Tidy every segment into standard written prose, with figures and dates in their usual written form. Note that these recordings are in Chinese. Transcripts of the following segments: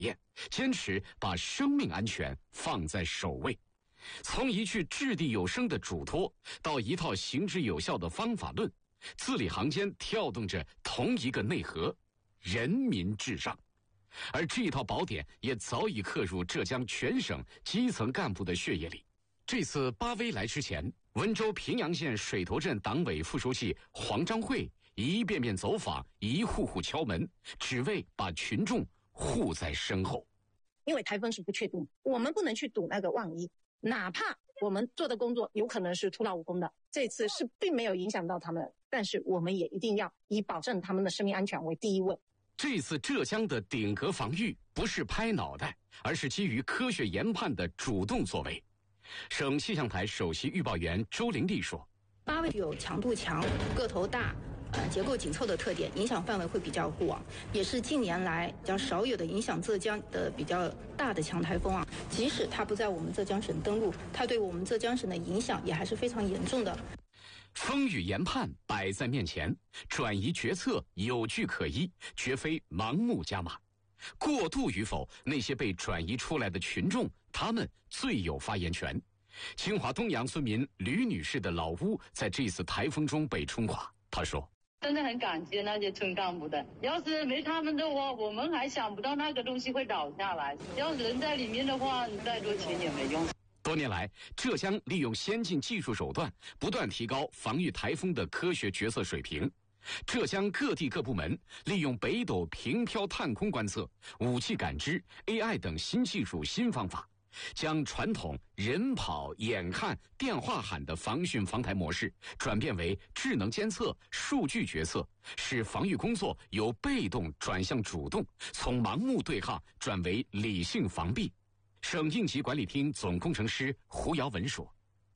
验，坚持把生命安全放在首位。从一句掷地有声的嘱托，到一套行之有效的方法论，字里行间跳动着同一个内核：人民至上。而这套宝典也早已刻入浙江全省基层干部的血液里。这次巴威来之前，温州平阳县水头镇党委副书记黄章会一遍遍走访，一户户敲门，只为把群众护在身后。 因为台风是不确定，我们不能去赌那个万一，哪怕我们做的工作有可能是徒劳无功的，这次是并没有影响到他们，但是我们也一定要以保证他们的生命安全为第一位。 这次浙江的顶格防御不是拍脑袋，而是基于科学研判的主动作为。省气象台首席预报员周玲丽说 ，8位有强度强、个头大、结构紧凑的特点，影响范围会比较广，也是近年来比较少有的影响浙江的比较大的强台风啊。即使它不在我们浙江省登陆，它对我们浙江省的影响也还是非常严重的。 风雨研判摆在面前，转移决策有据可依，绝非盲目加码。过度与否，那些被转移出来的群众，他们最有发言权。清华东阳村民吕女士的老屋在这次台风中被冲垮。她说：“ 真的很感激那些村干部的，要是没他们的话，我们还想不到那个东西会倒下来。要是人在里面的话，你再多钱也没用。” 多年来，浙江利用先进技术手段，不断提高防御台风的科学决策水平。浙江各地各部门利用北斗平飘探空观测、武器感知、AI 等新技术新方法，将传统人跑、眼看、电话喊的防汛防台模式转变为智能监测、数据决策，使防御工作由被动转向主动，从盲目对抗转为理性防避。省应急管理厅总工程师胡尧文说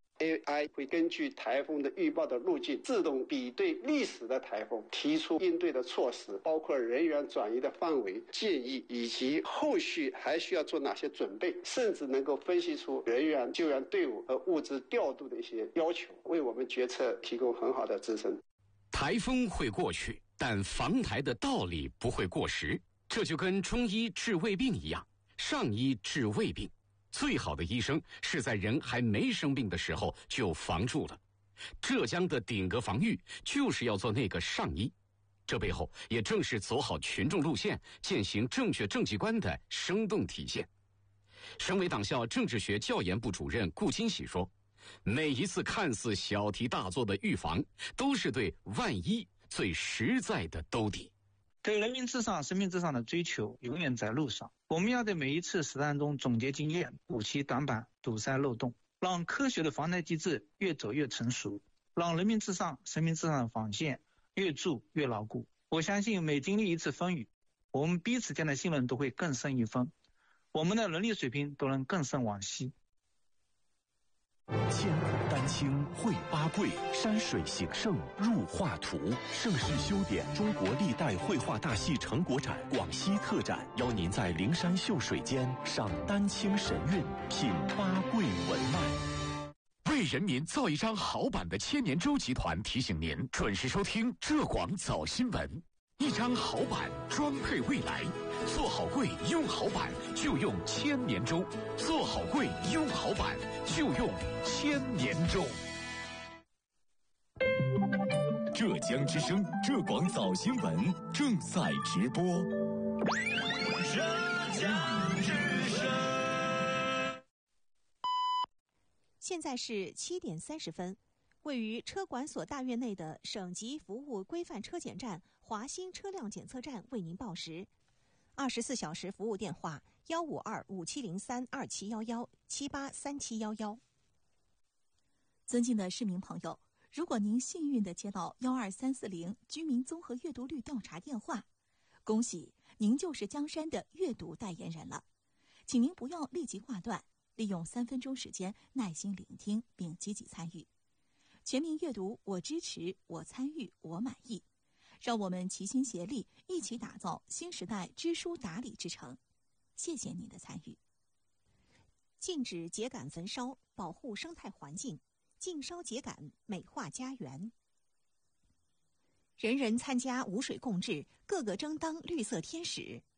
，AI 会根据台风的预报的路径，自动比对历史的台风，提出应对的措施，包括人员转移的范围、建议，以及后续还需要做哪些准备，甚至能够分析出人员救援队伍和物资调度的一些要求，为我们决策提供很好的支撑。 台风会过去，但防台的道理不会过时，这就跟中医治胃病一样，上医治胃病。最好的医生是在人还没生病的时候就防住了。浙江的顶格防御就是要做那个上医，这背后也正是走好群众路线、践行正确政绩观的生动体现。省委党校政治学教研部主任顾金喜说，每一次看似小题大做的预防，都是对万一最实在的兜底。 对人民至上、生命至上的追求永远在路上。我们要在每一次实战中总结经验，补齐短板，堵塞漏洞，让科学的防台机制越走越成熟，让人民至上、生命至上的防线越筑越牢固。我相信每经历一次风雨，我们彼此间的信任都会更深一分，我们的能力水平都能更胜往昔。 千古丹青绘八桂，山水形胜入画图。盛世修典中国历代绘画大戏成果展广西特展，邀您在灵山秀水间赏丹青神韵，品八桂文脉。 为人民造一张好版的千年舟集团提醒您准时收听浙广早新闻。一张好版装配未来，做好柜用好版就用千年舟，做好柜用好版就用千年舟。浙江之声浙广早新闻正在直播。浙江之声。 现在是7点30分。位于车管所大院内的省级服务规范车检站华新车辆检测站为您报时。24小时服务电话152-5703-2711-783711。尊敬的市民朋友，如果您幸运地接到12340居民综合阅读率调查电话，恭喜您就是江山的阅读代言人了。请您不要立即挂断，利用3分钟时间耐心聆听并积极参与。全民阅读，我支持，我参与，我满意。让我们齐心协力，一起打造新时代知书达理之城。谢谢您的参与。禁止秸秆焚烧，保护生态环境，禁烧秸秆，美化家园。人人参加无水共治，个个争当绿色天使。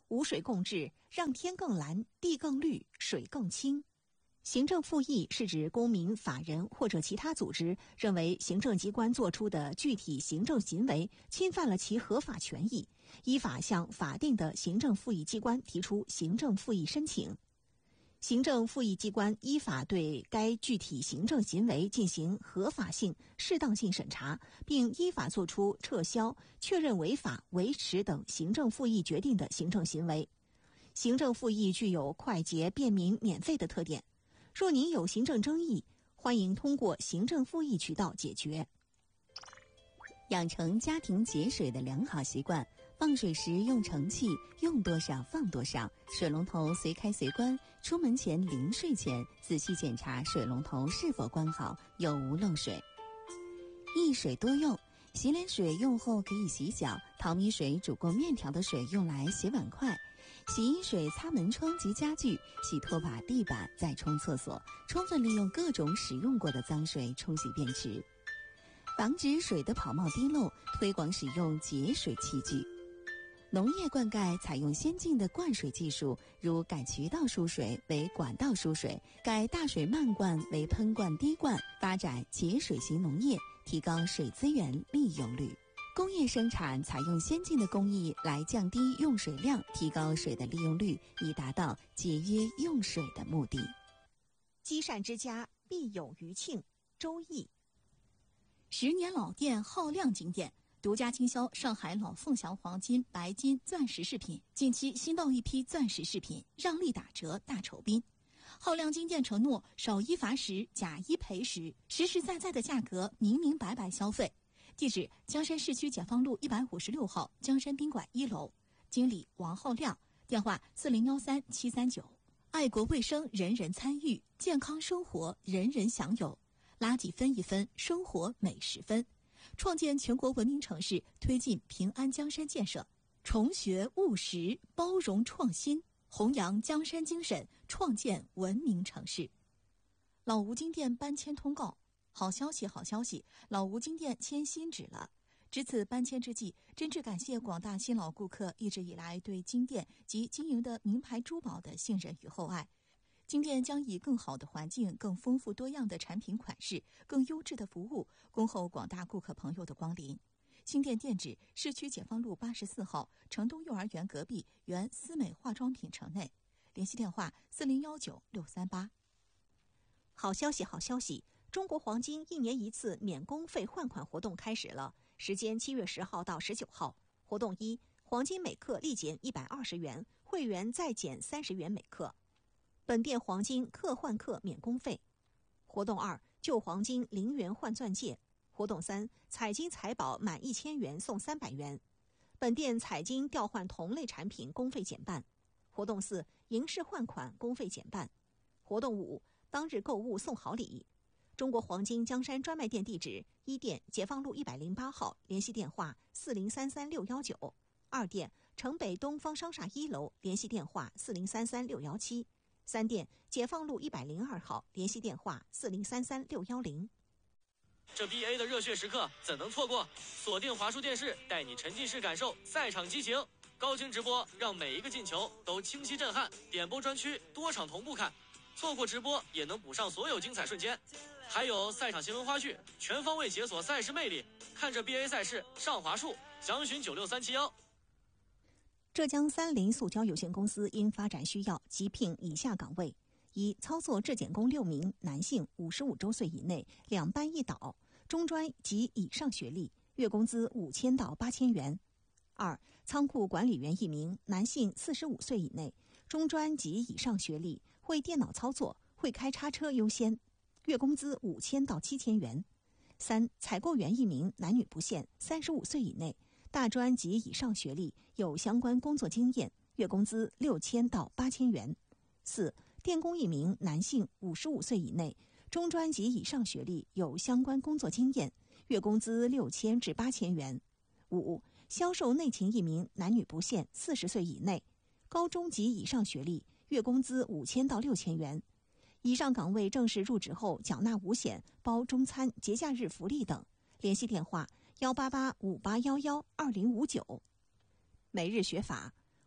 无水共治，让天更蓝，地更绿，水更清。行政复议是指公民、法人或者其他组织认为行政机关作出的具体行政行为侵犯了其合法权益，依法向法定的行政复议机关提出行政复议申请。行政复议机关依法对该具体行政行为进行合法性、适当性审查，并依法作出撤销、确认违法、维持等行政复议决定的行政行为。行政复议具有快捷、便民、免费的特点。若您有行政争议，欢迎通过行政复议渠道解决。养成家庭节水的良好习惯，放水时用盛器，用多少放多少，水龙头随开随关，出门前临睡前仔细检查水龙头是否关好，有无漏水。一水多用，洗脸水用后可以洗脚，淘米水煮过面条的水用来洗碗筷，洗衣水擦门窗及家具，洗拖把、地板，再冲厕所，充分利用各种使用过的脏水冲洗便池。防止水的跑冒滴漏，推广使用节水器具。农业灌溉采用先进的灌水技术，如改渠道输水为管道输水，改大水漫灌为喷灌滴灌，发展节水型农业，提高水资源利用率。工业生产采用先进的工艺来降低用水量，提高水的利用率，以达到节约用水的目的。积善之家必有余庆，周易。10年老店浩亮金店独家经销上海老凤祥黄金、白金、钻石饰品，近期新到一批钻石饰品，让利打折大酬宾。浩亮金店承诺少一罚10，假一赔10，实实在在的价格，明明白白消费。地址：江山市区解放路156号江山宾馆1楼，经理王浩亮，电话4013-739。爱国卫生人人参与，健康生活人人享有，垃圾分一分，生活每10分。创建全国文明城市，推进平安江山建设，重学务实，包容创新，弘扬江山精神，创建文明城市。老吴金店搬迁通告。好消息，好消息！老吴金店迁新址了。值此搬迁之际，真挚感谢广大新老顾客一直以来对金店及经营的名牌珠宝的信任与厚爱。金店将以更好的环境、更丰富多样的产品款式、更优质的服务，恭候广大顾客朋友的光临。新店店址：市区解放路84号城东幼儿园隔壁原思美化妆品城内。联系电话4019-638。好消息，好消息！中国黄金1年1次免工费换款活动开始了，时间7月10号到19号。活动1：黄金每克立减120元，会员再减30元每克。本店黄金克换克免工费。活动2：旧黄金0元换钻戒。活动3：彩金财宝满1000元送300元。本店彩金调换同类产品工费减半。活动4：银饰换款工费减半。活动5：当日购物送好礼。中国黄金江山专卖店地址：1店解放路108号，联系电话4033-619；2店城北东方商厦1楼，联系电话4033-617；3店解放路102号，联系电话4033-610。 这 BA 的热血时刻怎能错过？锁定华数电视，带你沉浸式感受赛场激情，高清直播让每一个进球都清晰震撼，点播专区多场同步看，错过直播也能补上所有精彩瞬间。还有赛场新闻花絮，全方位解锁赛事魅力。看着 BA 赛事上华数，详询96371。 浙江三菱塑胶有限公司因发展需要，急聘以下岗位：1、操作质检工6名，男性，55周岁以内，2班1导，中专及以上学历，月工资5000到8000元。2、仓库管理员1名，男性，45岁以内，中专及以上学历，会电脑操作，会开叉车优先，月工资5000到7000元。3、采购员1名，男女不限，35岁以内，大专及以上学历，有相关工作经验，月工资6000到8000元。4、电工1名，男性，55岁以内，中专及以上学历，有相关工作经验，月工资6000至8000元。5、销售内勤1名，男女不限，40岁以内，高中及以上学历，月工资5000到6000元。以上岗位正式入职后缴纳5险，包中餐、节假日福利等。联系电话18858112059。每日学法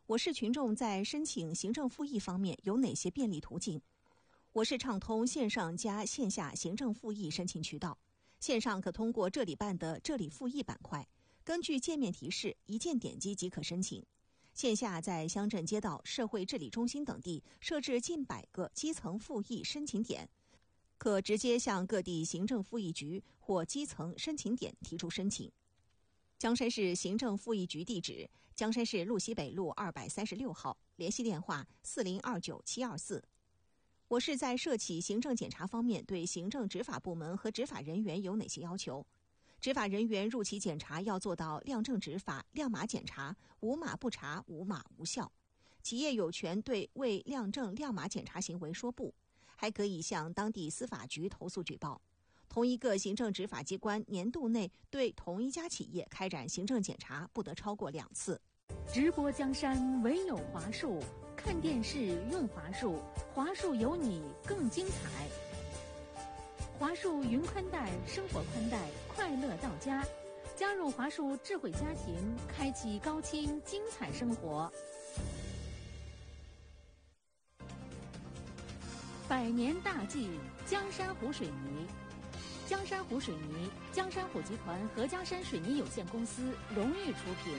我市群众在申请行政复议方面有哪些便利途径？我市畅通线上加线下行政复议申请渠道。线上可通过这里办的这里复议板块，根据界面提示一键点击即可申请。线下在乡镇街道、社会治理中心等地设置近100个基层复议申请点，可直接向各地行政复议局或基层申请点提出申请。江山市行政复议局地址：江山市路西北路236号，联系电话4029-724。我市在涉企行政检查方面对行政执法部门和执法人员有哪些要求？执法人员入企检查要做到亮证执法、亮码检查，无码不查，无码无效。企业有权对未亮证亮码检查行为说不，还可以向当地司法局投诉举报。同一个行政执法机关年度内对同一家企业开展行政检查不得超过2次。 直播江山唯有华数，看电视用华数，华数有你更精彩。华数云宽带，生活宽带，快乐到家。加入华数智慧家庭，开启高清精彩生活。100年大计，江山湖水泥。江山湖水泥，江山湖集团和江山水泥有限公司荣誉出品。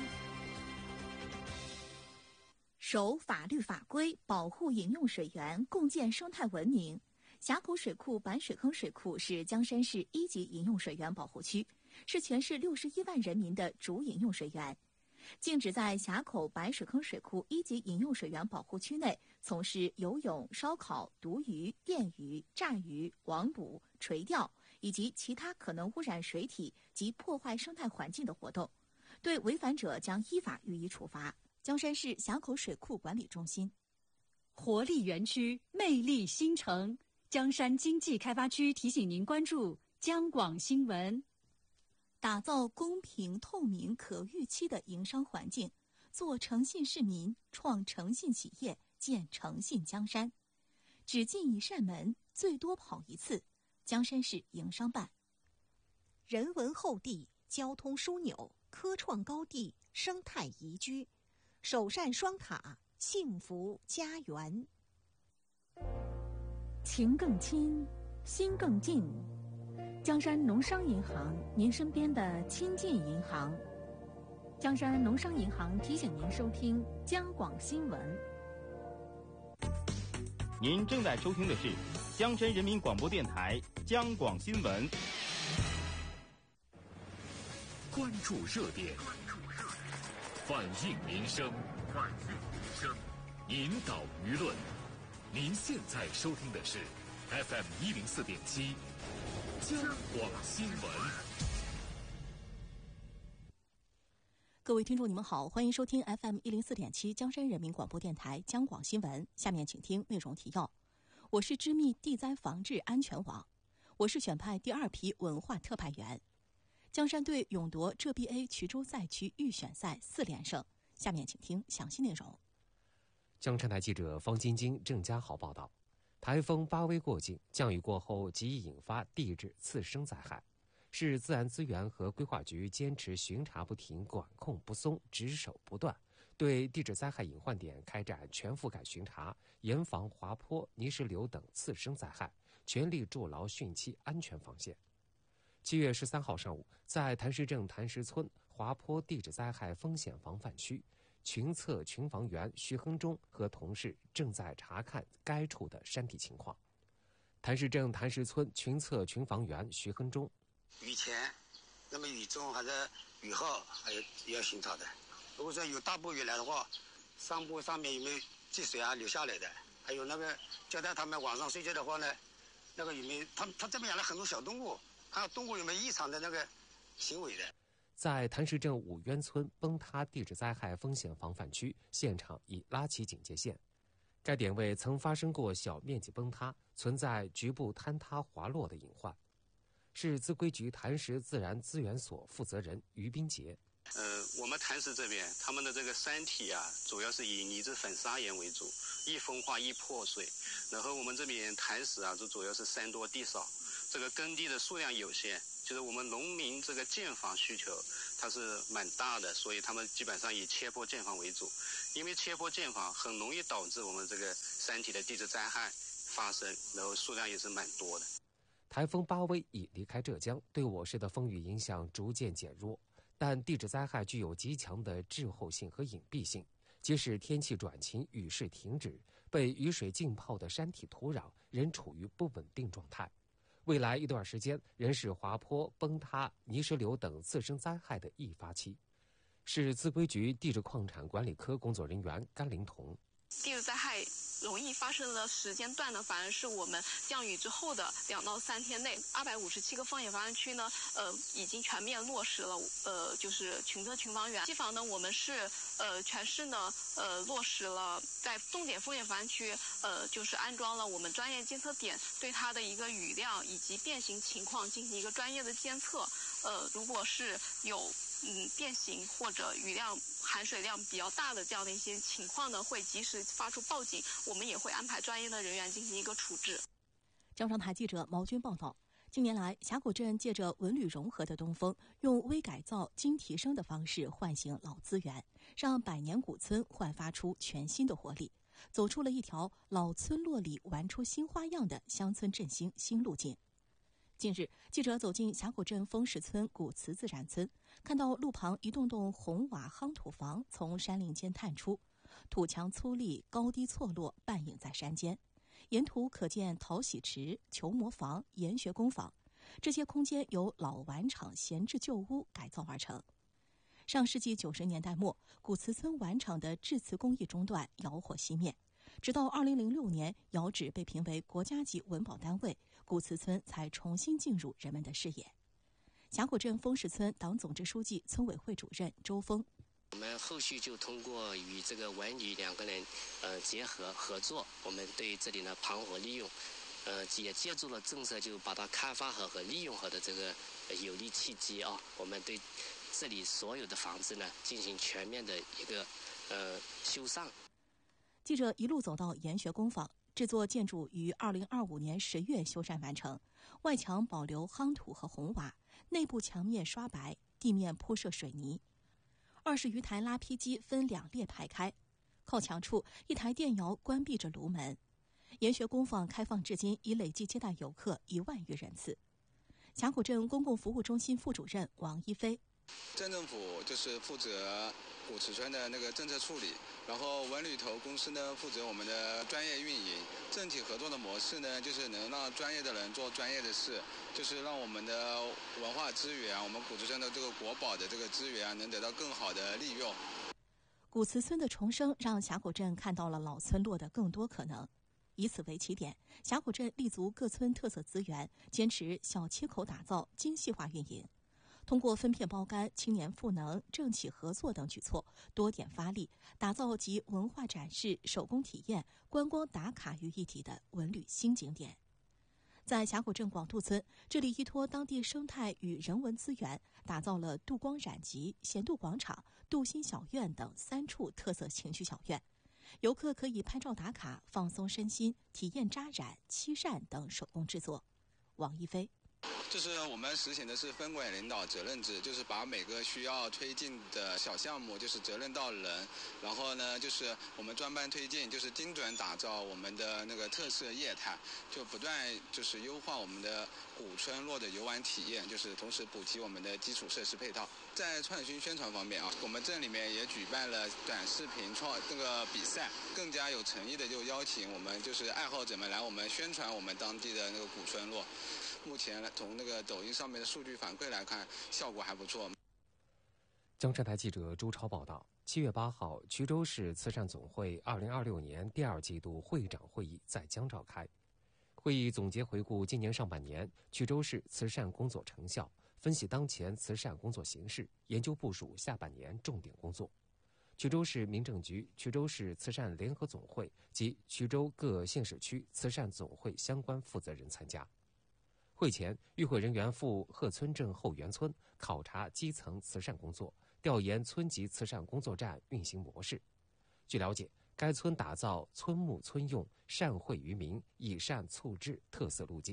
守法律法规，保护饮用水源，共建生态文明。峡口水库板水坑水库是江山市1级饮用水源保护区，是全市61万人民的主饮用水源。禁止在峡口板水坑水库1级饮用水源保护区内从事游泳、烧烤、毒鱼、电鱼、炸鱼、网捕、垂钓以及其他可能污染水体及破坏生态环境的活动，对违反者将依法予以处罚。江山市峡口水库管理中心。 活力园区，魅力新城。江山经济开发区提醒您关注江广新闻。 打造公平、透明、可预期的营商环境，做诚信市民，创诚信企业，建诚信江山。只进一扇门，最多跑一次。江山市营商办。人文厚地，交通枢纽，科创高地，生态宜居，首善双塔，幸福家园。 情更亲，心更近。江山农商银行，您身边的亲近银行。江山农商银行提醒您收听江广新闻。 您正在收听的是江山人民广播电台江广新闻。 关注热点，反映民生，引导舆论。您现在收听的是 FM 104.7江广新闻。 各位听众，你们好，欢迎收听 FM 104.7江山人民广播电台江广新闻。下面请听内容提要。我市知密地灾防治安全网。我市选派第2批文化特派员。江山队勇夺浙 BA 衢州赛区预选赛4连胜。下面请听详细内容。 江山台记者方晶晶、郑家豪报道，台风巴威过境，降雨过后极易引发地质次生灾害。市自然资源和规划局坚持巡查不停、管控不松、值守不断，对地质灾害隐患点开展全覆盖巡查，严防滑坡、泥石流等次生灾害，全力筑牢汛期安全防线。7月13号上午，在潭石镇潭石村滑坡地质灾害风险防范区，群测群防员徐亨忠和同事正在查看该处的山体情况。潭石镇潭石村群测群防员徐亨忠： 雨前，那么雨中还是雨后，还有也要巡查的。如果说有大暴雨来的话，上部上面有没有积水啊流下来的？还有那个交代他们晚上睡觉的话呢，那个有没有他这边养了很多小动物，看动物有没有异常的那个行为的。 在潭石镇五渊村崩塌地质灾害风险防范区，现场已拉起警戒线。该点位曾发生过小面积崩塌，存在局部坍塌滑落的隐患。市资规局潭石自然资源所负责人于斌杰： 我们潭石这边，他们的这个山体啊，主要是以泥质粉砂岩为主，易风化易破碎。然后我们这边潭石啊，就主要是山多地少，这个耕地的数量有限。就是我们农民这个建房需求， 它是蛮大的，所以他们基本上以切坡建房为主。因为切坡建房很容易导致我们这个山体的地质灾害发生，然后数量也是蛮多的。 台风巴威已离开浙江，对我市的风雨影响逐渐减弱，但地质灾害具有极强的滞后性和隐蔽性。即使天气转晴，雨势停止，被雨水浸泡的山体土壤仍处于不稳定状态。未来一段时间仍是滑坡、崩塌、泥石流等次生灾害的易发期。市自规局地质矿产管理科工作人员甘林彤。 地质灾害容易发生的时间段呢，反而是我们降雨之后的2到3天内。257个风险防范区呢，已经全面落实了，就是群测群防员。机房呢，我们是全市呢，落实了在重点风险防范区，就是安装了我们专业监测点，对它的一个雨量以及变形情况进行一个专业的监测。如果是有变形或者雨量含水量比较大的这样的一些情况呢，会及时发出报警，我们也会安排专业的人员进行一个处置。 中央台记者毛军报道，近年来峡谷镇借着文旅融合的东风，用微改造、精提升的方式唤醒老资源，让百年古村焕发出全新的活力，走出了一条老村落里玩出新花样的乡村振兴新路径。近日，记者走进峡谷镇枫石村古祠自然村，看到路旁一栋栋红瓦夯土房从山林间探出，土墙粗粝，高低错落，半隐在山间。沿途可见淘洗池、球磨房、研学工坊，这些空间由老玩厂闲置旧屋改造而成。上世纪90年代末，古祠村玩厂的制瓷工艺中断，窑火熄灭。直到2006年，窑址被评为国家级文保单位，古祠村才重新进入人们的视野。峡谷镇枫石村党总支书记、村委会主任周峰。 我们后续就通过与这个文旅2个人结合合作，我们对这里呢盘活利用，也借助了政策就把它开发好和利用好的这个有利契机啊，我们对这里所有的房子呢进行全面的一个修缮。 记者一路走到研学工坊，这座建筑于2025年10月修缮完成，外墙保留夯土和红瓦，内部墙面刷白，地面铺设水泥。20余台拉坯机分2列排开，靠墙处一台电窑关闭着炉门。研学工坊开放至今已累计接待游客1万余人次。峡谷镇公共服务中心副主任王一飞。 镇政府就是负责古祠村的那个政策处理，然后文旅投公司呢负责我们的专业运营。政企合作的模式呢，就是能让专业的人做专业的事，就是让我们的文化资源，我们古祠村的这个国宝的这个资源能得到更好的利用。 古祠村的重生让峡谷镇看到了老村落的更多可能。以此为起点，峡谷镇立足各村特色资源，坚持小切口打造、精细化运营。通过分片包干、青年赋能、政企合作等举措，多点发力，打造集文化展示、手工体验、观光打卡于一体的文旅新景点。在峡谷镇广渡村，这里依托当地生态与人文资源，打造了杜光染集、咸渡广场、杜心小院等3处特色情趣小院。游客可以拍照打卡、放松身心，体验扎染、漆扇等手工制作。王一飞。 就是我们实行的是分管领导责任制，就是把每个需要推进的小项目就是责任到人，然后呢就是我们专班推进，就是精准打造我们的那个特色业态，就不断就是优化我们的古村落的游玩体验，就是同时补齐我们的基础设施配套。在创新宣传方面啊，我们镇里面也举办了短视频这个比赛，更加有诚意的就邀请我们就是爱好者们来我们宣传我们当地的那个古村落。目前从那个抖音上面的数据反馈来看，效果还不错。 江山台记者朱超报道，7月8号，衢州市慈善总会2026年第2季度会长会议在江召开。会议总结回顾今年上半年衢州市慈善工作成效，分析当前慈善工作形势，研究部署下半年重点工作。衢州市民政局、衢州市慈善联合总会及衢州各县市区慈善总会相关负责人参加。会前，与会人员赴鹤村镇后园村考察基层慈善工作，调研村级慈善工作站运行模式。据了解，该村打造村募村用、善惠于民、以善促治特色路径，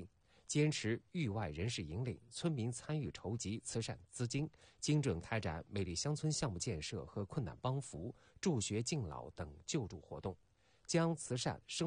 坚持域外人士引领，村民参与筹集慈善资金，精准开展美丽乡村项目建设和困难帮扶、助学敬老等救助活动，将慈善生